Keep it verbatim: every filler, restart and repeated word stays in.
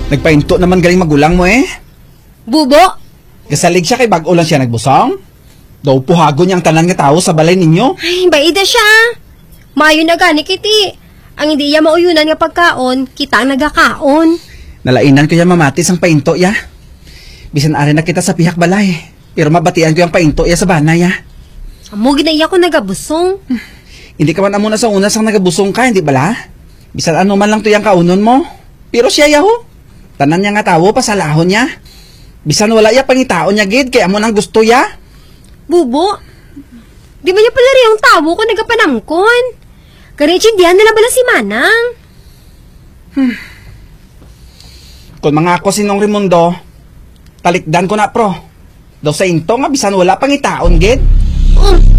Nagpainto naman galing magulang mo eh. Bubo! Kasalig siya kay bago lang siya nagbusong. Daw puhago niyang tanan nga tao sa balay ninyo. Ay, baida siya. Mayo na gani kiti. Ang hindi iya mauyunan nga pagkaon, kita ang nagakaon. Nalainan ko yan mamatis ang painto ya. Bisan ari na kita sa pihak balay. Pero mabatian ko yung painto ya sa banay ya. Amo ginaiya ko nagabusong. Hindi ka man amo na sa unas ang nagabusong ka, hindi bala? Bisan ano man lang to yung kaunon mo. Pero siya yaho. Tanan niya nga tawo, pasalahon niya. Bisan wala ya pangitaon niya gid, kaya mo nang gusto ya. Bubo, di ba niya pala rin yung tawo ko nagapanangkon? Karitsindihan na lang bala si Manang. Hmm. Kung mga ako sinong Raimundo, talikdan ko na pro. Daw sa into nga, bisan wala pangitaon gid. Oh,